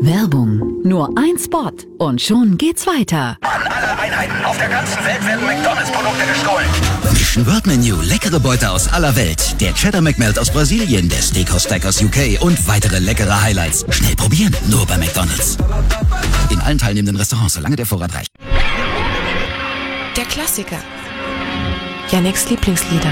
Werbung. Nur ein Spot und schon geht's weiter. An alle Einheiten auf der ganzen Welt werden McDonalds-Produkte gestohlen. Mission World Menu, leckere Beute aus aller Welt. Der Cheddar McMelt aus Brasilien, der Steakhouse Stack aus UK und weitere leckere Highlights. Schnell probieren, nur bei McDonalds. In allen teilnehmenden Restaurants, solange der Vorrat reicht. Der Klassiker. Yannicks Lieblingslieder.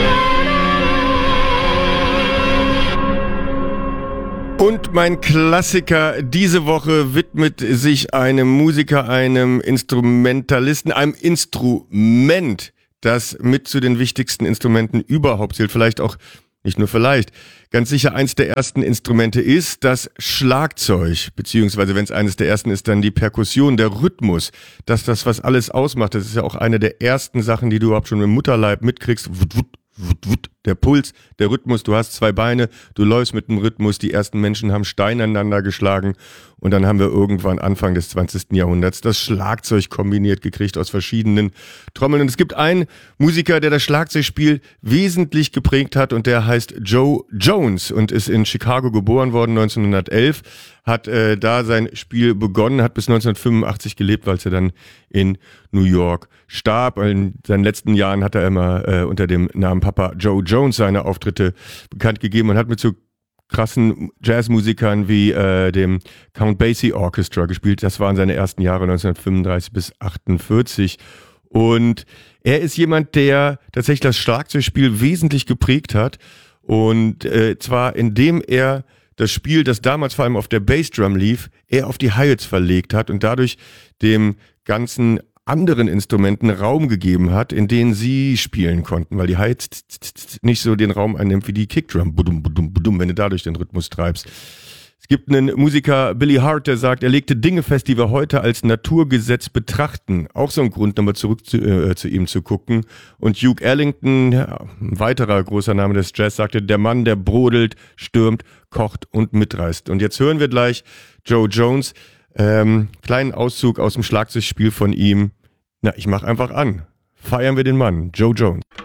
Und mein Klassiker diese Woche widmet sich einem Musiker, einem Instrumentalisten, einem Instrument, das mit zu den wichtigsten Instrumenten überhaupt zählt. Vielleicht auch, nicht nur vielleicht, ganz sicher eins der ersten Instrumente ist das Schlagzeug. Beziehungsweise, wenn es eines der ersten ist, dann die Perkussion, der Rhythmus. Das, was alles ausmacht, das ist ja auch eine der ersten Sachen, die du überhaupt schon im Mutterleib mitkriegst. Der Puls, der Rhythmus, du hast zwei Beine, du läufst mit dem Rhythmus, die ersten Menschen haben Steine aneinander geschlagen und dann haben wir irgendwann Anfang des 20. Jahrhunderts das Schlagzeug kombiniert gekriegt aus verschiedenen Trommeln. Und es gibt einen Musiker, der das Schlagzeugspiel wesentlich geprägt hat und der heißt Joe Jones und ist in Chicago geboren worden 1911, hat da sein Spiel begonnen, hat bis 1985 gelebt, weil er dann in New York starb. In seinen letzten Jahren hat er immer unter dem Namen Papa Joe Jones seine Auftritte bekannt gegeben und hat mit so krassen Jazzmusikern wie dem Count Basie Orchestra gespielt. Das waren seine ersten Jahre 1935 bis 1948. Und er ist jemand, der tatsächlich das Schlagzeugspiel wesentlich geprägt hat. Und zwar indem er das Spiel, das damals vor allem auf der Bassdrum lief, er auf die Hi-Hats verlegt hat und dadurch dem ganzen anderen Instrumenten Raum gegeben hat, in denen sie spielen konnten, weil die Hi-Hats nicht so den Raum einnimmt wie die Kickdrum, wenn du dadurch den Rhythmus treibst. Es gibt einen Musiker, Billy Hart, der sagt, er legte Dinge fest, die wir heute als Naturgesetz betrachten. Auch so ein Grund, nochmal zurück zu ihm zu gucken. Und Duke Ellington, ja, ein weiterer großer Name des Jazz, sagte, der Mann, der brodelt, stürmt, kocht und mitreißt. Und jetzt hören wir gleich Joe Jones, kleinen Auszug aus dem Schlagzeugspiel von ihm. Na, ich mach einfach an. Feiern wir den Mann, Joe Jones.